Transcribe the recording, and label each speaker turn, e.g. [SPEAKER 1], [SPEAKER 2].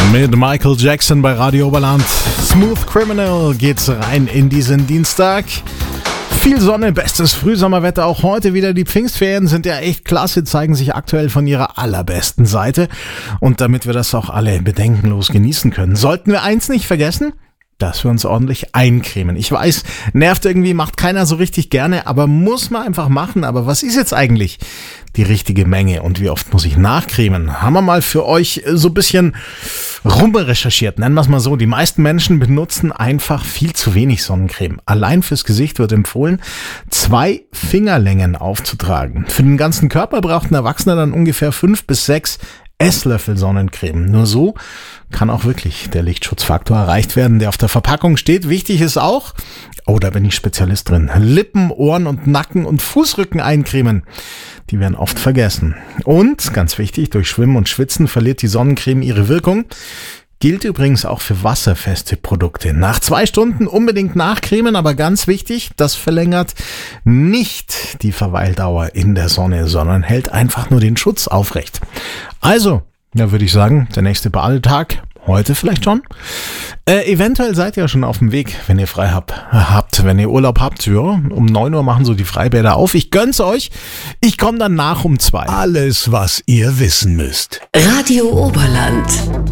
[SPEAKER 1] Mit Michael Jackson bei Radio Oberland. Smooth Criminal geht's rein in diesen Dienstag. Viel Sonne, bestes Frühsommerwetter auch heute wieder. Die Pfingstferien sind ja echt klasse, zeigen sich aktuell von ihrer allerbesten Seite. Und damit wir das auch alle bedenkenlos genießen können, sollten wir eins nicht vergessen: dass wir uns ordentlich eincremen. Ich weiß, nervt irgendwie, macht keiner so richtig gerne, aber muss man einfach machen. Aber was ist jetzt eigentlich die richtige Menge und wie oft muss ich nachcremen? Haben wir mal für euch so ein bisschen rumrecherchiert, nennen wir es mal so. Die meisten Menschen benutzen einfach viel zu wenig Sonnencreme. Allein fürs Gesicht wird empfohlen, 2 Fingerlängen aufzutragen. Für den ganzen Körper braucht ein Erwachsener dann ungefähr 5 bis 6 Esslöffel Sonnencreme. Nur so kann auch wirklich der Lichtschutzfaktor erreicht werden, der auf der Verpackung steht. Wichtig ist auch, da bin ich Spezialist drin, Lippen, Ohren und Nacken und Fußrücken eincremen. Die werden oft vergessen. Und, ganz wichtig, durch Schwimmen und Schwitzen verliert die Sonnencreme ihre Wirkung. Gilt übrigens auch für wasserfeste Produkte. Nach 2 Stunden unbedingt nachcremen, aber ganz wichtig, das verlängert nicht die Verweildauer in der Sonne, sondern hält einfach nur den Schutz aufrecht. Also, da würde ich sagen, der nächste Badetag, heute vielleicht schon. Eventuell seid ihr schon auf dem Weg, wenn ihr frei habt, wenn ihr Urlaub habt. Ja, um 9 Uhr machen so die Freibäder auf. Ich gönn's euch. Ich komme dann nach um 2.
[SPEAKER 2] Alles, was ihr wissen müsst.
[SPEAKER 3] Radio Oberland.